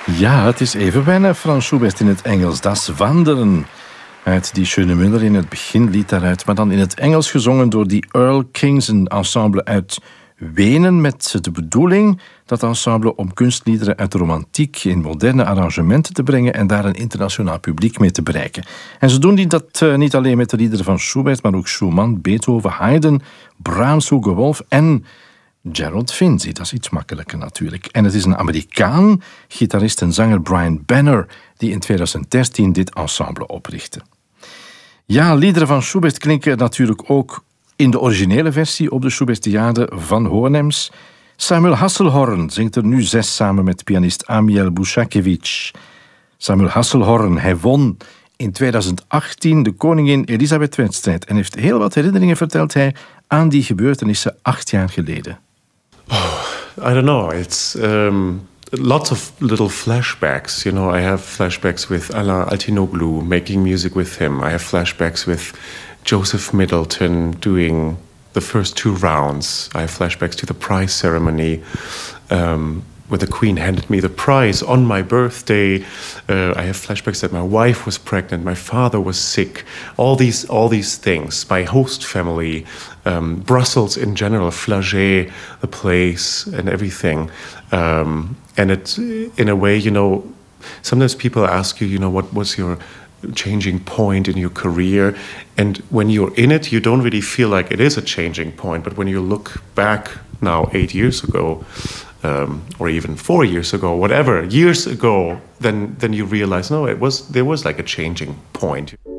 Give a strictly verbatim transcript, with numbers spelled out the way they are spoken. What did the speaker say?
Ja, het is even wennen, Franz Schubert in het Engels. Das Wanderen. Uit die Schöne Müller in het begin lied daaruit, maar dan in het Engels gezongen door die Earl Kings, een ensemble uit Wenen, met de bedoeling dat ensemble om kunstliederen uit de romantiek in moderne arrangementen te brengen en daar een internationaal publiek mee te bereiken. En ze doen die dat uh, niet alleen met de liederen van Schubert, maar ook Schumann, Beethoven, Haydn, Brahms, Hugo Wolf en Gerald Finzi. Dat is iets makkelijker natuurlijk. En het is een Amerikaan, gitarist en zanger Brian Benner, die in twintig dertien dit ensemble oprichtte. Ja, liederen van Schubert klinken natuurlijk ook in de originele versie op de Schubertiade van Hohenems. Samuel Hasselhorn zingt er nu zes samen met pianist Amiel Bushakevich. Samuel Hasselhorn, hij won in twintig achttien de Koningin Elisabeth-wedstrijd en heeft heel wat herinneringen, vertelt hij, aan die gebeurtenissen acht jaar geleden. Oh, I don't know. It's um, lots of little flashbacks. You know, I have flashbacks with Alain Altinoglu, making music with him. I have flashbacks with Joseph Middleton doing the first two rounds. I have flashbacks to the prize ceremony, um, where the Queen handed me the prize on my birthday. Uh, I have flashbacks that my wife was pregnant, my father was sick. All these, all these things. My host family, um, Brussels in general, Flagey, the place, and everything. Um, and it, in a way, you know, sometimes people ask you, you know, what was your changing point in your career, and when you're in it you don't really feel like it is a changing point, but when you look back now eight years ago, um, or even four years ago, whatever years ago, then then you realize no, it was there was like a changing point.